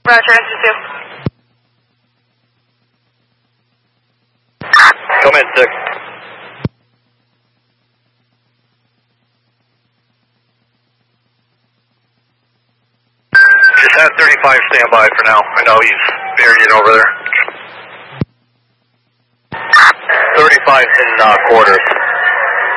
Roger, answer 2. Come in, 6. Just have 35 stand by for now. I know he's burying over there. 35 in quarters.